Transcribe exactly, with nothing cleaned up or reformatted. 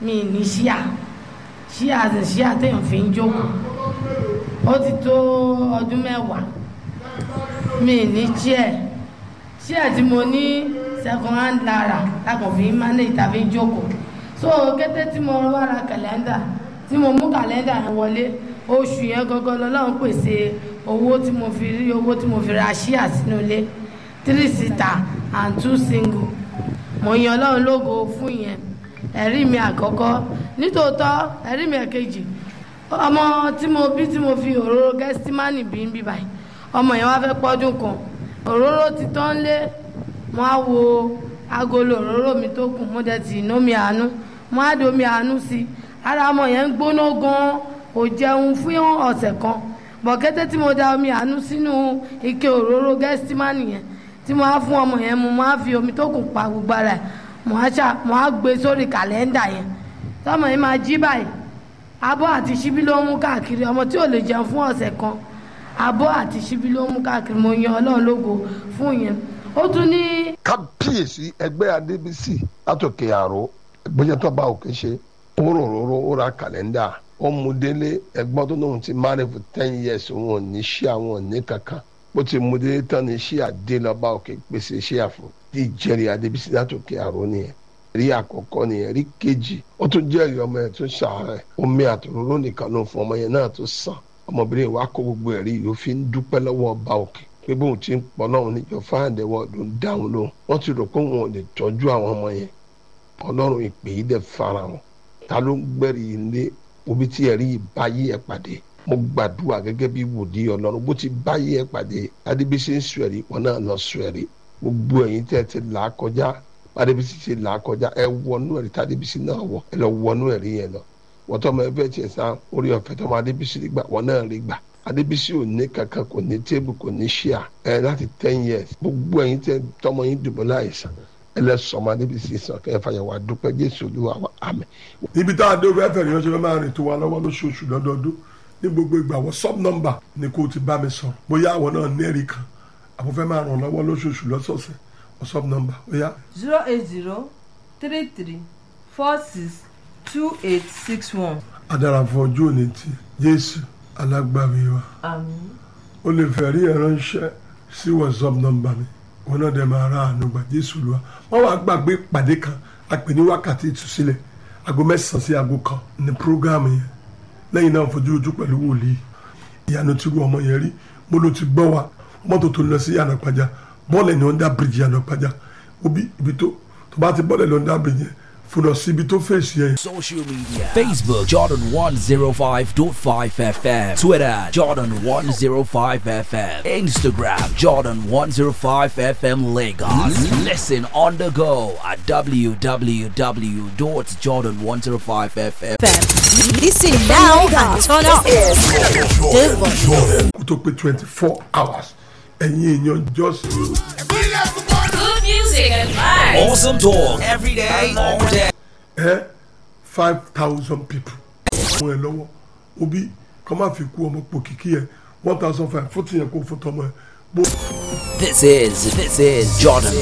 mi ní ṣíà ṣíà àti ṣíà téèyàn fi ń jókòó ó ti tó ọdún mẹ́wàá mi ní chair chair tí mo ní second hand lára lákàn fi ń manage tàbí ń jókòó so kété tí mo wá ra kàlẹ́ndà tí mo mú kàlẹ́ndà yẹn wọlé oṣù yẹn gangan lọ́lọ́run pèsè owó tí mo fi rí owó tí mo fi ra ṣíà sínú ilé three seater and two single mo yan ọlọ́run lógo fún yẹn ẹ̀rí mi àkọ́kọ́ nítòótọ́ ẹ̀rí mi ẹ̀kejì ọmọ tí mo bí tí mo fi òróró gẹ́sítímánì bí ń bí báyìí ọmọ yẹn wá fẹ́ pọ́dún kan òróró ti tán lé mo á wo agolo òróró mi tó kù mo dẹ̀ tì inú mi àánú mo á di omi àánú sí i ara ọmọ yẹn ń gbóná gan-an kò jẹun fún ọ̀sẹ̀ kan bọ̀kẹ́tẹ́ tí mo da omi àánú sínú ike òróró gẹ́sítímánì yẹn tí mo á fún ọmọ yẹn mu mo á fi omi tó kù pa gbogbo ara ẹ̀ mo á ṣá mo á gbé sórí kàlẹ́ndà yẹn tọ́mọ yẹn máa jí báyìí abọ́ àti ṣíbí ló ń mú káàkiri ọmọ tí ò lè jẹun fún ọ̀sẹ̀ kan abọ́ àti ṣíbí ló ń mú káàkiri mo yan ọlọ́run lógo fún yẹn ó tún ní. kábíyèsí ẹgbẹ́ adébísì látòkè àrò ẹgbẹ́jẹ́ tó bá òkè ṣe ó rororo ó ra kàlẹ́ndà ó mú délé ẹgbọ́n tó lóun ti marry for ten years òun ò ní ṣí àwọn òní kankan bó ti mú délé tán ní ṣí àdé lọ́ba òkè pèsè ṣí àfọ̀ tí ìjẹ́rìí adébísì látòkè àrò nìyẹn rí àkọ́kọ́ nìyẹn rí kejì ó tún jẹ́rìí ọmọ yẹn tó ṣàárẹ̀ omi àtòróró nìkan ló fún ọmọ yẹn náà tó sàn ọmọbìnrin wa kó gbogbo ẹ̀rí yìí ó fi ń dúpẹ́ lọ́wọ́ ọba òkè pé bóun ti ń pọ̀ náà níjọ fáàdẹ̀wọ̀ ló ń dáhùn lóhùn wọ́n ti rò pé wọn ò lè tọ́jú àwọn ọmọ yẹn ọlọ́run ìpè yìí dẹ̀ fara wọn ta ló ń gbẹ̀rì ilé omi tí ẹ̀rí yìí bá yí ẹ̀ pàdé mo gbàdúrà gẹ́gẹ́ bí wòlíì ọlọ́run bó ti bá yí ẹ̀ pàdé adébísí ń sùn ẹ̀rí wọn náà lọ sùn ẹ̀rí gbogbo ẹ̀yin tẹ́ ti là á kọjá adébísí ti là á kọjá ẹ wọnú ẹ̀rí tádébísí náà wọ ẹ lọ wọnú ẹ̀rí yẹn lọ wọ́n tọ́ ọmọ ẹgbẹ́ tiẹ̀ sá orí ọ̀fẹ́ tọ́mọ adébísí rí gbà wọ́n náà rí gbà adébísí ò ní kankan kò ní tébù kò ní ṣíà ẹ láti ten years gbogbo ẹ̀yin tẹ́ tọ́mọ yín dùbọ̀ láìsàn ẹ lẹ sọmọ adébísí sàn kẹ́ ẹ fàyẹ̀wò àdúpẹ́ jésù olúwa wa àmín. níbi tá a dé òwe ẹ̀fẹ̀ ìránṣẹ́ máa rìn tó wa lọ́wọ́ lóṣooṣù lọ́dọọdún ní gbogbo ìgbà wọ́n sub number ni kò ti bá mi sọ̀rọ̀ bóyá àwọn náà ní ẹ̀rí kan àbúfẹ́ máa ràn lọ́wọ́ lóṣooṣù lọ́sọ̀ọ̀sẹ̀ wọ́n sub number bóyá. zero eight zero three three four six two eight six one. adara fún ọjọ́ òní tí jésù alágbàwí wa àmín. o lè fẹ́ rí ẹ ránṣẹ́ sí whatsapp number mi wọn náà dẹ̀ máa ra àánú gbà jésù lọ wọn wàá gbàgbé ìpàdé kan àpè ní wákàtí ìtúsílẹ̀ aago mẹ́sàn-án sí aago kan ní prógámù yẹn lẹ́yìn náà fojú ojú pẹ̀lú wòlíì ìyanu tí ọmọ yẹn rí mo ló ti gbọ́ wa mọ́tò tó lọ sí Yànàpájà bọ́ọ̀lù ní under bridge Yànàpájà obi ibi tó tó bá ti bọ́ọ̀lù ní under bridge yẹn fúnà síbi tó fèsì yẹn. Social media Facebook Jordan one oh five point five F M, Twitter Jordan one oh five F M, Instagram Jordan one oh five F M Lagos. Listen on the go at w w w dot jordan one oh five F M. Listen now and turn up. kó tó pé twenty four hours ẹ̀yin èèyàn just. Good music and vibes. Awesome talk every day, all day. ẹ five thousand people. ọmọ ẹ lọ́wọ́ obi kọ́ máa fi kú ọmọ pò kìkì ẹ one thousand five fún tìyẹn kó fún tọmọ ẹ. This is this is Jordan